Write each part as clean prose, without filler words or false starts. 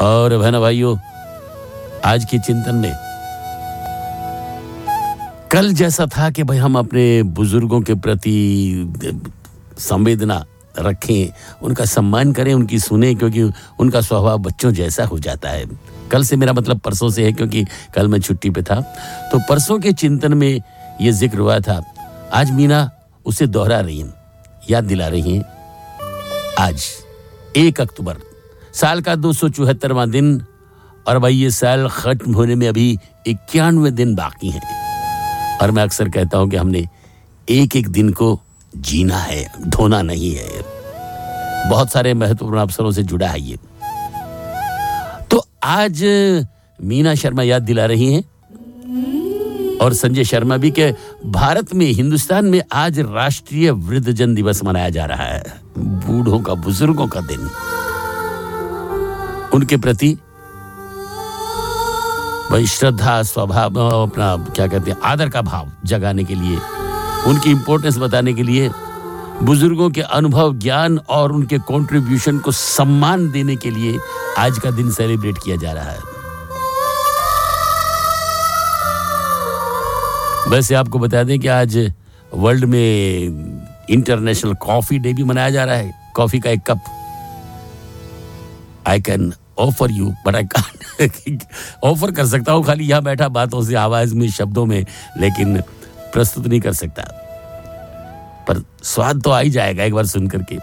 और बहनों भाइयों, आज के चिंतन में कल जैसा था कि भाई हम अपने बुजुर्गों के प्रति संवेदना रखें, उनका सम्मान करें, उनकी सुने, क्योंकि उनका स्वभाव बच्चों जैसा हो जाता है। कल से मेरा मतलब परसों से है, क्योंकि कल मैं छुट्टी पे था। तो परसों के चिंतन में ये जिक्र हुआ था। आज मीना उसे दोहरा रही हैं, याद दिला रही हैं। आज 1 अक्टूबर, साल का 274वां दिन, और भाई ये साल खत्म होने में अभी 91 दिन बाकी हैं। और मैं अक्सर कहता हूं कि हमने एक एक दिन को जीना है, धोना नहीं है। बहुत सारे महत्वपूर्ण अवसरों से जुड़ा है ये। तो आज मीना शर्मा याद दिला रही हैं, और संजय शर्मा भी, के भारत में, हिंदुस्तान में आज राष्ट्रीय वृद्धजन दिवस मनाया जा रहा है। बूढ़ों का, बुजुर्गों का दिन। उनके प्रति भाई श्रद्धा, स्वभाव, अपना क्या कहते हैं, आदर का भाव जगाने के लिए, उनकी इंपॉर्टेंस बताने के लिए, बुजुर्गों के अनुभव, ज्ञान और उनके कंट्रीब्यूशन को सम्मान देने के लिए आज का दिन सेलिब्रेट किया जा रहा है। वैसे आपको बता दें कि आज वर्ल्ड में इंटरनेशनल कॉफी डे भी मनाया जा रहा है। कॉफी का एक cup I can offer you, but I can't offer कर सकता हूँ खाली यहाँ बैठा, बातों से, आवाज में, शब्दों में, लेकिन प्रस्तुत नहीं कर सकता। पर स्वाद तो आ ही जाएगा एक बार सुन करके।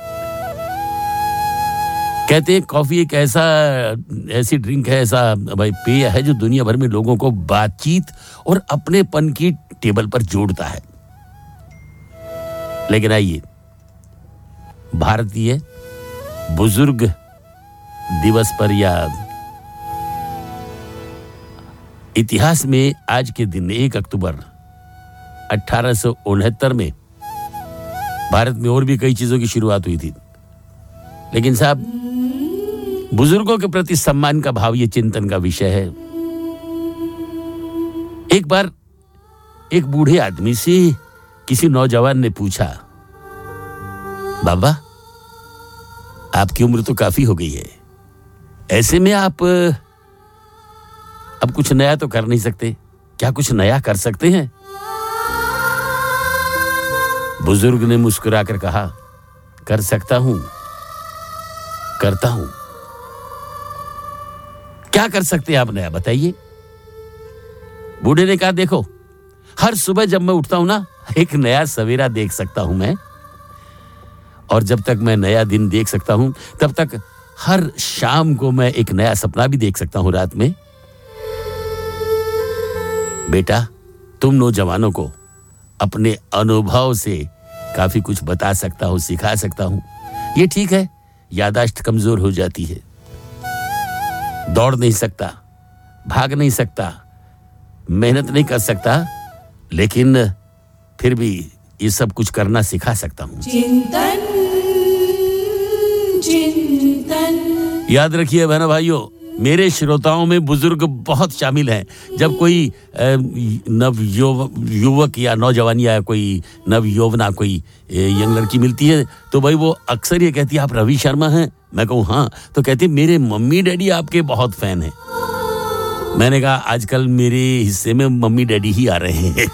कहते हैं कॉफी एक ऐसी ड्रिंक है, ऐसा भाई पेय है जो दुनिया भर में लोगों को बातचीत और अपनेपन की टेबल पर जोड़ता है। लेकिन आइए, भारतीय बुजुर्ग दिवस पर या इतिहास में आज के दिन 1 अक्टूबर 1869 में भारत में और भी कई चीजों की शुरुआत हुई थी। लेकिन साहब, बुजुर्गों के प्रति सम्मान का भाव ये चिंतन का विषय है। एक बार एक बूढ़े आदमी से किसी नौजवान ने पूछा, बाबा आपकी उम्र तो काफी हो गई है, ऐसे में आप अब कुछ नया तो कर नहीं सकते, क्या कुछ नया कर सकते हैं? बुजुर्ग ने मुस्कुराकर कहा, कर सकता हूं, करता हूं। क्या कर सकते हैं आप नया, बताइए। बूढ़े ने कहा, देखो, हर सुबह जब मैं उठता हूं ना, एक नया सवेरा देख सकता हूं मैं, और जब तक मैं नया दिन देख सकता हूं तब तक हर शाम को मैं एक नया सपना भी देख सकता हूं रात में। बेटा, तुम नौजवानों को अपने अनुभव से काफी कुछ बता सकता हूं, सिखा सकता हूं। ये ठीक है, याददाश्त कमजोर हो जाती है, दौड़ नहीं सकता, भाग नहीं सकता, मेहनत नहीं कर सकता, लेकिन फिर भी ये सब कुछ करना सिखा सकता हूं। चिंतन चिंतन। याद रखिए बहनों भाइयों, मेरे श्रोताओं में बुजुर्ग बहुत शामिल हैं। जब कोई नव युवक या नौजवान या कोई नव यौवना, कोई यंग लड़की मिलती है, तो भाई वो अक्सर ये कहती है, आप रवि शर्मा हैं? मैं कहूँ हाँ, तो कहती है, मेरे मम्मी डैडी आपके बहुत फैन हैं। मैंने कहा, आजकल मेरे हिस्से में मम्मी डैडी ही आ रहे हैं।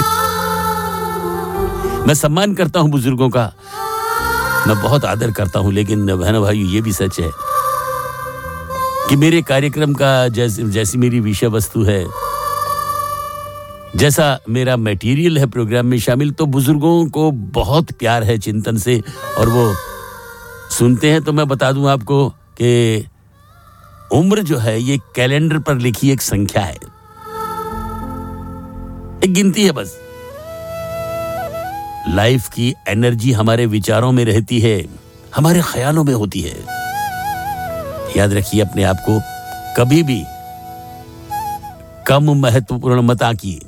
मैं सम्मान करता हूं बुजुर्गों का, मैं बहुत आदर करता हूं, लेकिन बहनों भाइयों, ये भी सच है कि मेरे कार्यक्रम का जैसी मेरी विषय वस्तु है, जैसा मेरा मटेरियल है प्रोग्राम में शामिल, तो बुजुर्गों को बहुत प्यार है चिंतन से, और वो सुनते हैं। तो मैं बता दूं आपको कि उम्र जो है ये कैलेंडर पर लिखी एक संख्या है, एक गिनती है बस। लाइफ की एनर्जी हमारे विचारों में रहती है, हमारे ख्यालों में होती है। याद रखिए, अपने आप को कभी भी कम महत्वपूर्ण मत आंकिए।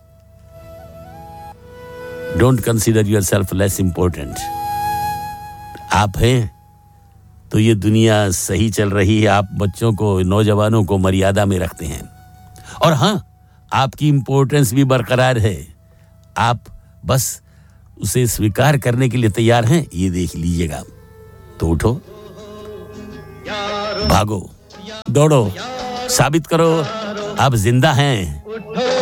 Don't consider yourself less important. आप हैं तो ये दुनिया सही चल रही है, आप बच्चों को, नौजवानों को मर्यादा में रखते हैं, और हां, आपकी इंपॉर्टेंस भी बरकरार है। आप बस उसे स्वीकार करने के लिए तैयार हैं, ये देख लीजिएगा। तो उठो, भागो, दौड़ो, साबित करो आप जिंदा हैं।